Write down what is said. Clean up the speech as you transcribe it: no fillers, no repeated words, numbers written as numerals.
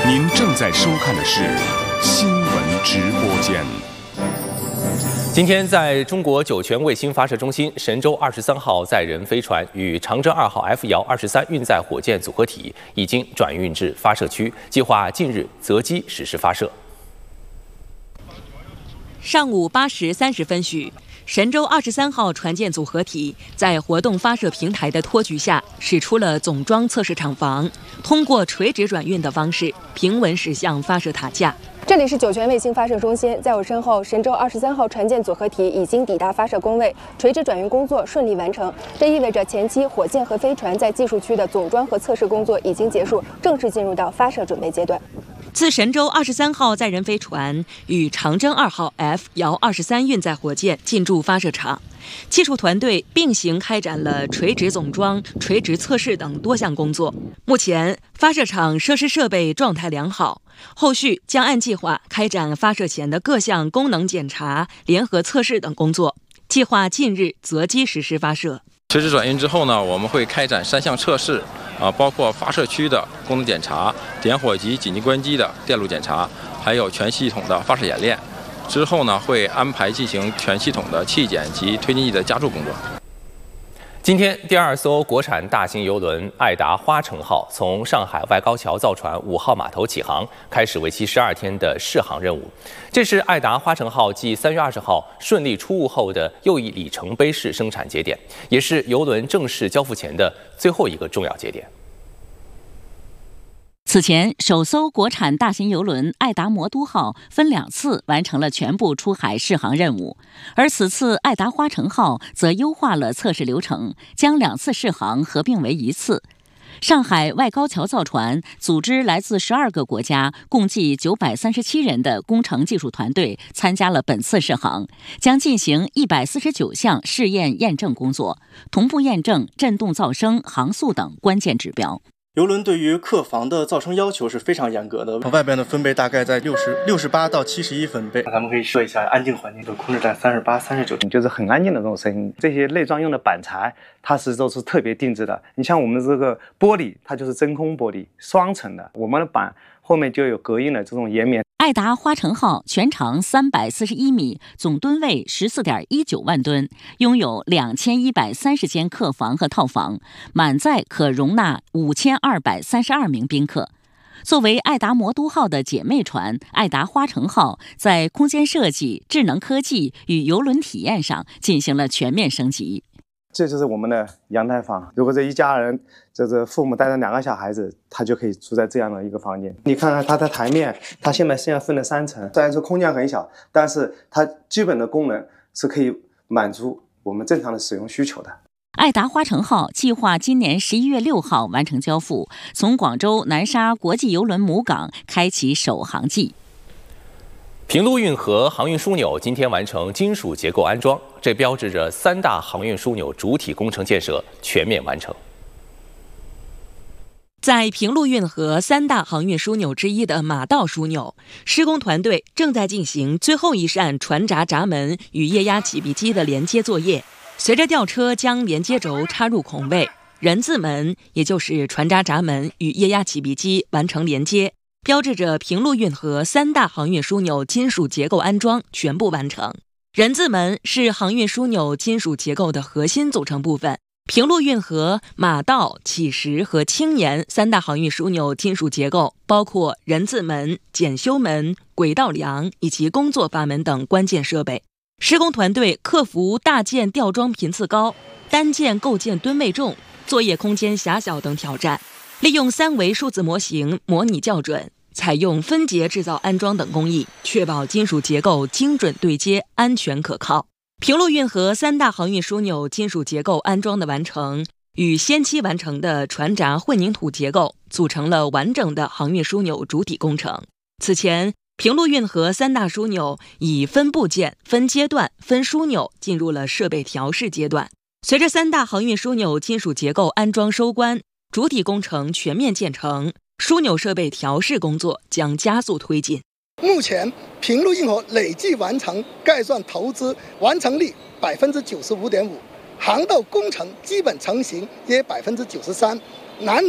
您正在收看的是新闻直播间。今天，在中国酒泉卫星发射中心，神舟23号载人飞船与长征2号 F 遥23运载火箭组合体已经转运至发射区，计划近日择机实施发射。 上午8时30分许，神舟23号船舰组合体在活动发射平台的托举下，驶出了总装测试场房，通过垂直转运的方式平稳驶向发射塔架。 这里是酒泉卫星发射中心，在我身后，神舟23号船舰组合体已经抵达发射工位，垂直转运工作顺利完成。这意味着前期火箭和飞船在技术区的总装和测试工作已经结束，正式进入到发射准备阶段。 自神舟23号载人飞船与长征2号 F 遥23运载火箭进驻发射场，技术团队并行开展了垂直总装、垂直测试等多项工作。目前，发射场设施设备状态良好，后续将按计划开展发射前的各项功能检查、联合测试等工作，计划近日择机实施发射。 垂直转运之后呢，我们会开展3项测试，包括发射区的功能检查、点火及紧急关机的电路检查，还有全系统的发射演练。之后呢，会安排进行全系统的气检及推进剂的加注工作。 今天，第2艘国产大型邮轮爱达花城号从上海外高桥造船5号码头起航，开始为期12天的试航任务。这是爱达花城号继3月20号顺利出坞后的又一里程碑式生产节点，也是邮轮正式交付前的最后一个重要节点。 此前，首艘国产大型邮轮爱达魔都号分2次完成了全部出海试航任务，而此次爱达花城号则优化了测试流程，将2次试航合并为1次。上海外高桥造船组织来自12个国家，共计937人的工程技术团队参加了本次试航，将进行149项试验验证工作，同步验证振动噪声、航速等关键指标。 邮轮对于客房的噪声要求是非常严格的，外边的分贝大概在68到71分贝。咱们可以设一下安静环境，控制在38、39， 就是很安静的这种声音。这些内装用的板材，它都是特别定制的。你像我们这个玻璃，它就是真空玻璃，双层的，我们的板后面就有隔音的这种延绵。 爱达花城号全长341米，总吨位14.19万吨，拥有2130间客房和套房，满载可容纳5232名宾客。作为爱达魔都号的姐妹船，爱达花城号在空间设计、智能科技与邮轮体验上进行了全面升级。 这就是我们的阳台房，如果这一家人，父母带着2个小孩子，他就可以住在这样的一个房间。你看看它的台面，它现在分了3层，虽然说空间很小，但是它基本的功能是可以满足我们正常的使用需求的。 爱达花城号计划今年11月6号完成交付，从广州南沙国际邮轮母港开启首航季。 平陆运河航运枢纽今天完成金属结构安装，这标志着3大航运枢纽主体工程建设全面完成。 在平陆运河3大航运枢纽之一的马道枢纽，施工团队正在进行最后一扇船闸闸门与液压起闭机的连接作业。随着吊车将连接轴插入孔位，人字门也就是船闸闸门与液压起闭机完成连接，标志着平陆运河3大航运枢纽金属结构安装全部完成。人字门是航运枢纽金属结构的核心组成部分。平陆运河、马道、乞石和青岩3大航运枢纽金属结构包括人字门、检修门、轨道梁以及工作阀门等关键设备。施工团队克服大件吊装频次高、单件构件吨位重、作业空间狭小等挑战，利用3维数字模型模拟校准，采用分节制造安装等工艺，确保金属结构精准对接、安全可靠。平陆运河3大航运枢纽金属结构安装的完成，与先期完成的船闸混凝土结构组成了完整的航运枢纽主体工程。此前，平陆运河3大枢纽以分部件、分阶段、分枢纽进入了设备调试阶段。随着3大航运枢纽金属结构安装收官，主体工程全面建成，枢纽设备调试工作将加速推进。 目前，平陆运河累计完成概算投资完成率95.5%，航道工程基本成型约93%，南